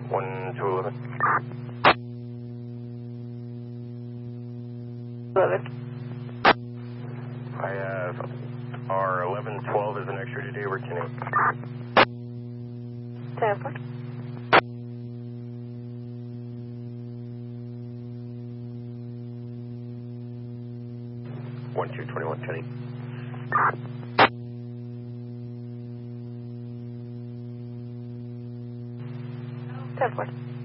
1211. 11. I have R1112 as an extra today. We're 10-8. Tampa. 1221, 10-8. Tampa.